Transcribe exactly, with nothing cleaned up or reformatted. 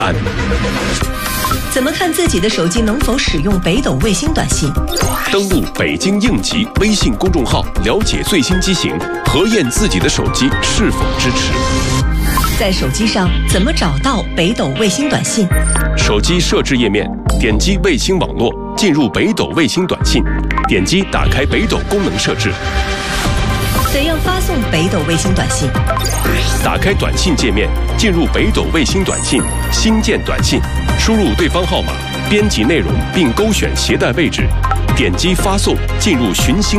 案。 怎么看自己的手机能否使用北斗卫星短信？ 登录北京应急微信公众号，了解最新机型，核验自己的手机是否支持。 在手机上怎么找到北斗卫星短信？ 手机设置页面，点击卫星网络，进入北斗卫星短信，点击打开北斗功能设置。 怎样发送北斗卫星短信？ 打开短信界面，进入北斗卫星短信，新建短信，输入对方号码，编辑内容并勾选携带位置，点击发送，进入寻星。